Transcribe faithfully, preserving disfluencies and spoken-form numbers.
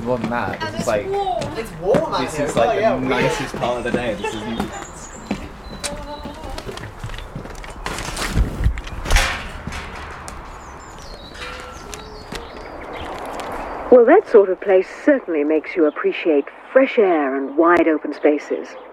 More than that, this And is it's like warm. It's warm out this here. is as like well, the yeah, weird. nicest part of the day. This is Well, that sort of place certainly makes you appreciate fresh air and wide open spaces.